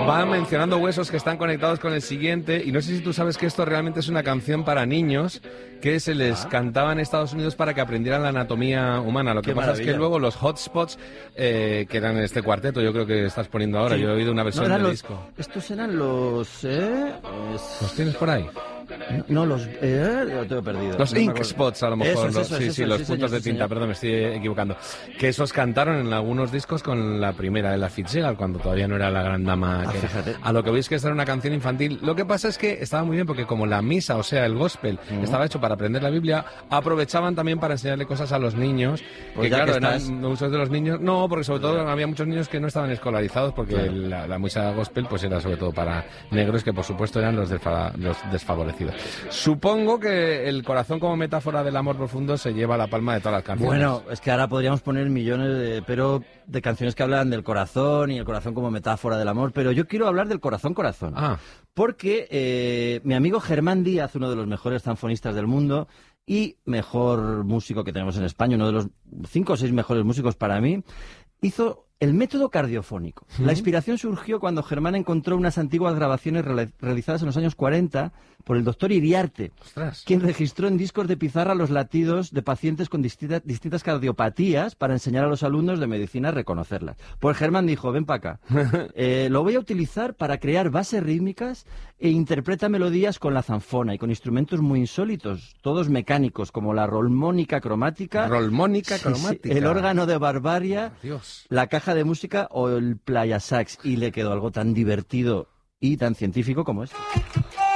va mencionando huesos que están conectados con el siguiente, y no sé si tú sabes que esto realmente es una canción para niños que se les cantaba en Estados Unidos para que aprendieran la anatomía humana. Lo que pasa es que luego los hotspots, que eran este cuarteto, yo creo que estás poniendo ahora, yo he oído una versión del disco. Estos eran los... ¿Los tienes por ahí? No, lo tengo perdido. Los ink spots, a lo mejor. Los puntos de tinta, perdón, me estoy equivocando. Que esos cantaron en algunos discos con la primera de la Fitzgerald, cuando todavía no era la gran dama. A lo que veis que esta era una canción infantil. Lo que pasa es que estaba muy bien porque como la misa, o sea, el gospel, estaba hecho para aprender la Biblia, aprovechaban también para enseñarle cosas a los niños. Pues que claro, eran usos de los niños. No, porque sobre todo había muchos niños que no estaban escolarizados, porque la misa gospel pues era sobre todo para negros, que por supuesto eran los desfavorecidos. Supongo que el corazón como metáfora del amor profundo se lleva la palma de todas las canciones. Bueno, es que ahora podríamos poner millones de canciones que hablan del corazón y el corazón como metáfora del amor, pero yo quiero hablar del corazón. Porque mi amigo Germán Díaz, uno de los mejores zanfonistas del mundo y mejor músico que tenemos en España, uno de los 5 o 6 mejores músicos para mí, hizo el método cardiofónico. La inspiración surgió cuando Germán encontró unas antiguas grabaciones realizadas en los años 40 por el doctor Iriarte, quien registró en discos de pizarra los latidos de pacientes con distintas cardiopatías para enseñar a los alumnos de medicina a reconocerlas. Pues Germán dijo, ven para acá, lo voy a utilizar para crear bases rítmicas e interpreta melodías con la zanfona y con instrumentos muy insólitos, todos mecánicos, como la rolmónica cromática, el órgano de Barbaria, la caja de música o el playa sax, y le quedó algo tan divertido y tan científico como esto.